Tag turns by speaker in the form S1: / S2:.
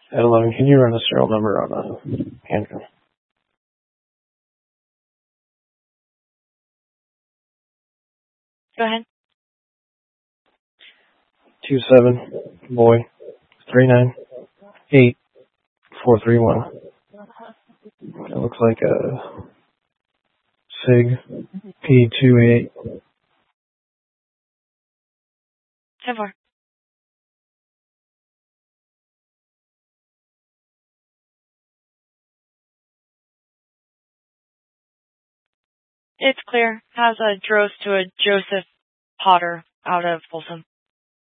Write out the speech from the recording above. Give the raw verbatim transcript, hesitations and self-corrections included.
S1: At eleven, can you run the serial number on a handgun?
S2: Go ahead.
S1: Two seven, boy, three nine eight four three one. It looks like a SIG P two eight.
S2: ten four. It's clear. Has addressed to a Joseph Potter out of Folsom.